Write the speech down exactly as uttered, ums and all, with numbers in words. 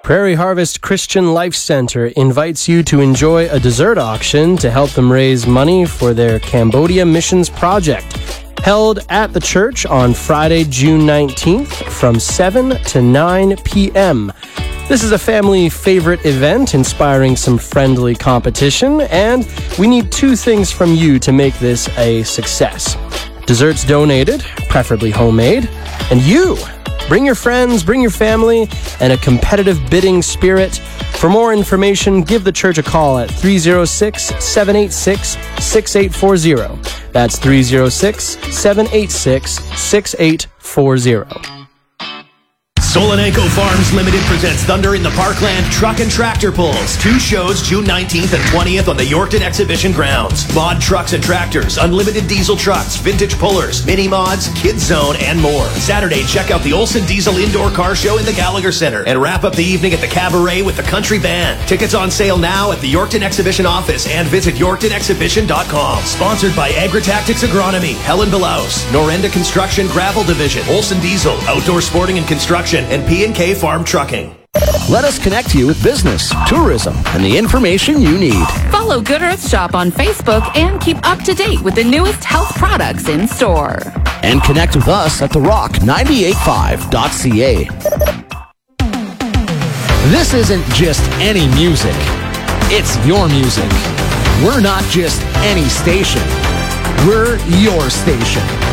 Prairie Harvest Christian Life Center invites you to enjoy a dessert auction to help them raise money for their Cambodia missions project. Held at the church on Friday, June nineteenth from seven to nine p.m. This is a family favorite event inspiring some friendly competition, and we need two things from you to make this a success. Desserts donated, preferably homemade, and you. Bring your friends, bring your family, and a competitive bidding spirit. For more information, give the church a call at three oh six, seven eight six, six eight four zero. That's three oh six, seven eight six, six eight four zero. Solanenko Farms Limited presents Thunder in the Parkland Truck and Tractor Pulls. Two shows June nineteenth and twentieth on the Yorkton Exhibition grounds. Mod trucks and tractors, unlimited diesel trucks, vintage pullers, mini mods, kids zone, and more. Saturday, check out the Olson Diesel Indoor Car Show in the Gallagher Center and wrap up the evening at the Cabaret with the Country Band. Tickets on sale now at the Yorkton Exhibition office and visit yorkton exhibition dot com. Sponsored by Agritactics Agronomy, Helen Belaus, Norenda Construction Gravel Division, Olson Diesel, Outdoor Sporting and Construction, and P and K Farm Trucking. Let us connect you with business, tourism, and the information you need. Follow Good Earth Shop on Facebook and keep up to date with the newest health products in store. And connect with us at the rock nine eight five dot c a. This isn't just any music. It's your music. We're not just any station. We're your station.